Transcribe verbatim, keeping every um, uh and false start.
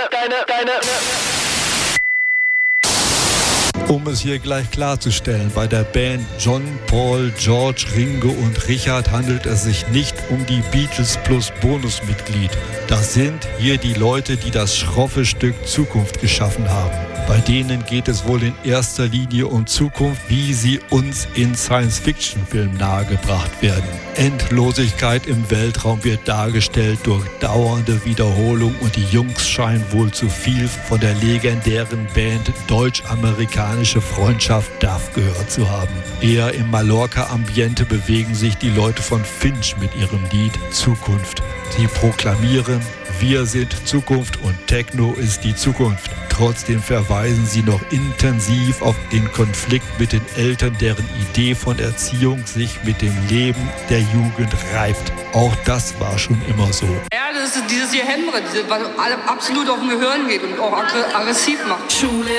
deine, deine. Um es hier gleich klarzustellen, bei der Band John, Paul, George, Ringo und Richard handelt es sich nicht um die Beatles plus Bonusmitglied. Das sind hier die Leute, die das schroffe Stück Zukunft geschaffen haben. Bei denen geht es wohl in erster Linie um Zukunft, wie sie uns in Science-Fiction-Filmen nahegebracht werden. Endlosigkeit im Weltraum wird dargestellt durch dauernde Wiederholung und die Jungs scheinen wohl zu viel von der legendären Band Deutsch-Amerikanische Freundschaft D A F gehört zu haben. Eher im Mallorca-Ambiente bewegen sich die Leute von Finch mit ihrem Lied Zukunft. Sie proklamieren, wir sind Zukunft und Techno ist die Zukunft. Trotzdem verweisen sie noch intensiv auf den Konflikt mit den Eltern, deren Idee von Erziehung sich mit dem Leben der Jugend reibt. Auch das war schon immer so. Ja, das ist dieses Gehemmere, was absolut auf dem Gehirn geht und auch aggressiv macht. Schule.